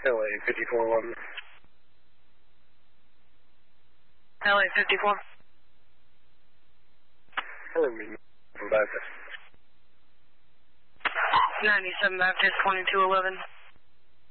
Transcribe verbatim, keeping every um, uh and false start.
L A fifty-four eleven. L A fifty-four. Hello, me from Baptist. ninety-seven Baptist, twenty-two eleven.